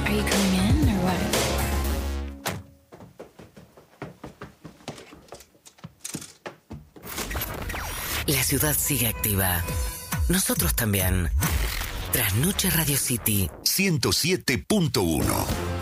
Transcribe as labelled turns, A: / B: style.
A: Are you coming in or what?
B: La ciudad sigue activa. Nosotros también. Trasnoche Radio City
C: 107.1.